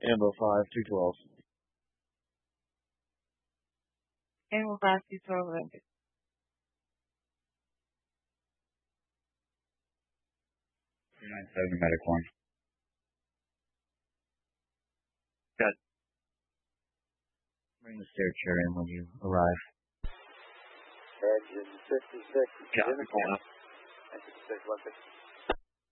Ambo 5, 212. Ambo 5, 212, Olympic. 397, medic 1. Got. Bring the stair chair in when you arrive. Engine 56 is in the corner. Engine 56, Olympic.